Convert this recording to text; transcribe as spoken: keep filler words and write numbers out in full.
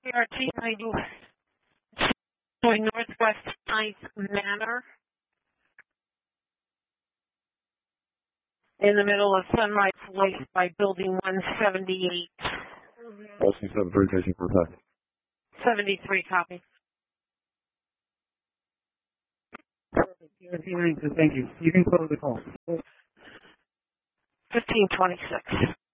R T ninety Northwest ninth Manor in the middle of Sunrise Lake by Building one seventy-eight. Boston seven three, taking for attack. seventy-three, copy. P R T ninety-two, thank you. You can close the call. fifteen twenty-six.